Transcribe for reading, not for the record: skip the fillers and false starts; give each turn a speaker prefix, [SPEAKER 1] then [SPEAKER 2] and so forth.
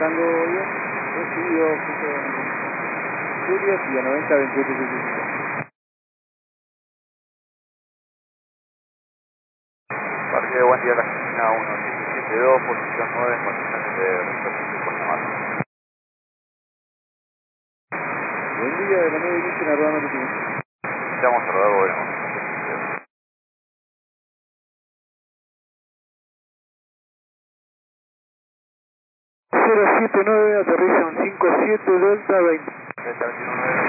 [SPEAKER 1] Tango bien, recibido Juliet y a 90, 28, 75.
[SPEAKER 2] Parque buen día, la Argentina 1772, posición 9, en condiciones de retroceso por llamada.
[SPEAKER 1] Buen día de la 9 inicio en la rueda matutina.
[SPEAKER 2] Estamos a rodar, veremos.
[SPEAKER 1] 079, aterriza un 57 Delta 20.
[SPEAKER 2] Delta 21,